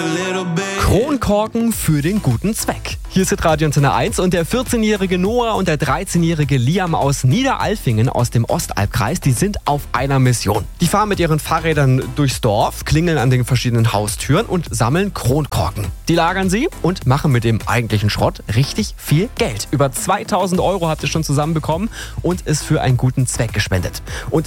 Kronkorken für den guten Zweck. Hier ist Radio Antenne 1 und der 14-jährige Noah und der 13-jährige Liam aus Niederalfingen aus dem Ostalbkreis, die sind auf einer Mission. Die fahren mit ihren Fahrrädern durchs Dorf, klingeln an den verschiedenen Haustüren und sammeln Kronkorken. Die lagern sie und machen mit dem eigentlichen Schrott richtig viel Geld. Über 2000 € habt ihr schon zusammenbekommen und ist für einen guten Zweck gespendet. Und